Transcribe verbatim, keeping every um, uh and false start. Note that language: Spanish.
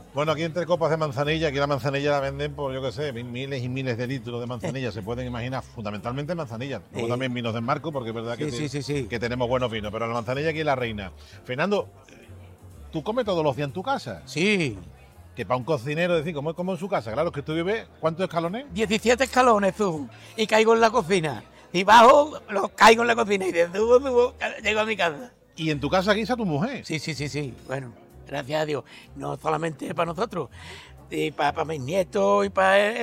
Bueno, aquí entre copas de manzanilla, aquí la manzanilla la venden por, yo qué sé, miles y miles de litros de manzanilla, se pueden imaginar, fundamentalmente manzanilla. Luego Eh. también vinos de marco, porque es verdad Sí, que, sí, te- sí, sí. que tenemos buenos vinos, pero la manzanilla aquí es la reina. Fernando, ¿tú comes todos los días en tu casa? Sí, Que para un cocinero, decir, como, como en su casa, claro, que tú vives, ¿cuántos escalones? diecisiete escalones, tú, y caigo en la cocina. Y bajo, lo caigo en la cocina y de subo, subo, llego a mi casa. Y en tu casa guisa tu mujer. Sí, sí, sí, sí. Bueno, gracias a Dios. No solamente para nosotros, y para, para mis nietos y para